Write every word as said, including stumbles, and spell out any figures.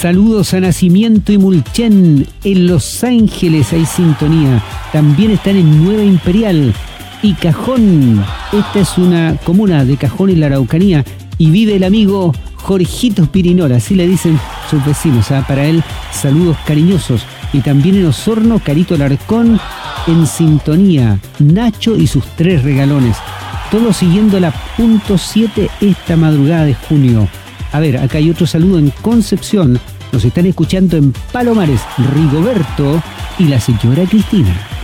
Saludos a Nacimiento y Mulchen en Los Ángeles, hay sintonía. También están en Nueva Imperial y Cajón. Esta es una comuna de Cajón en la Araucanía y vive el amigo Jorgito Pirinola, así le dicen sus vecinos. ¿eh? Para él, saludos cariñosos. Y también en Osorno, Carito Larcón en sintonía. Nacho y sus tres regalones. Todo siguiendo la punto siete esta madrugada de junio. A ver, acá hay otro saludo en Concepción. Nos están escuchando en Palomares, Rigoberto y la señora Cristina.